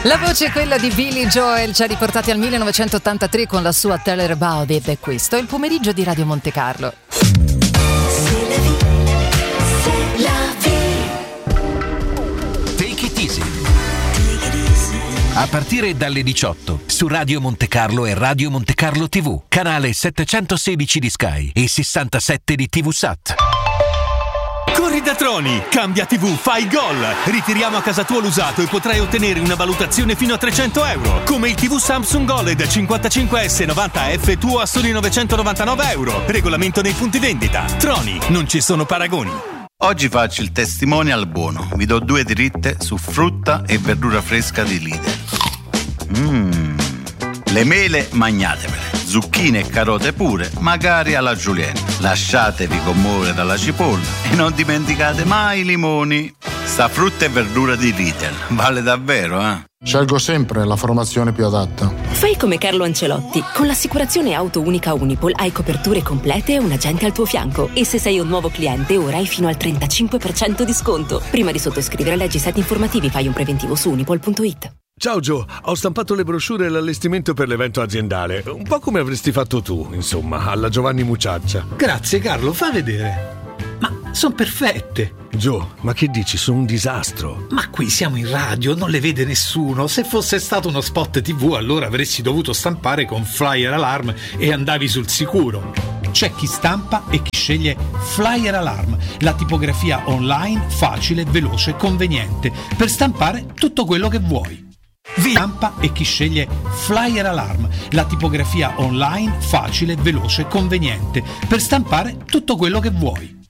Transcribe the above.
La voce è quella di Billy Joel, ci ha riportati al 1983 con la sua Tell Her About It, e questo è il pomeriggio di Radio Monte Carlo. Take it easy. A partire dalle 18 su Radio Monte Carlo e Radio Monte Carlo TV, canale 716 di Sky e 67 di TVSat. Corri da Troni, cambia TV, fai gol. Ritiriamo a casa tua l'usato e potrai ottenere una valutazione fino a 300 euro. Come il TV Samsung OLED 55S 90F tuo a soli 999 euro. Regolamento nei punti vendita. Troni, non ci sono paragoni. Oggi faccio il testimonial buono. Vi do 2 dritte su frutta e verdura fresca di Lidl. Le mele magnatevele, zucchine e carote pure, magari alla julienne. Lasciatevi commuovere dalla cipolla e non dimenticate mai i limoni. Sta frutta e verdura di Lidl vale davvero, eh? Scelgo sempre la formazione più adatta. Fai come Carlo Ancelotti. Con l'assicurazione auto unica Unipol hai coperture complete e un agente al tuo fianco. E se sei un nuovo cliente, ora hai fino al 35% di sconto. Prima di sottoscrivere leggi set informativi, fai un preventivo su unipol.it. Ciao Gio, ho stampato le brochure e l'allestimento per l'evento aziendale. Un po' come avresti fatto tu, insomma, alla Giovanni Mucciaccia. Grazie Carlo, fa vedere. Ma sono perfette. Gio, ma che dici? Sono un disastro. Ma qui siamo in radio, non le vede nessuno. Se fosse stato uno spot TV, allora avresti dovuto stampare con Flyer Alarm e andavi sul sicuro. C'è chi stampa e chi sceglie Flyer Alarm, la tipografia online facile, veloce e conveniente per stampare tutto quello che vuoi. Stampa e chi sceglie Flyer Alarm, la tipografia online facile, veloce e conveniente per stampare tutto quello che vuoi.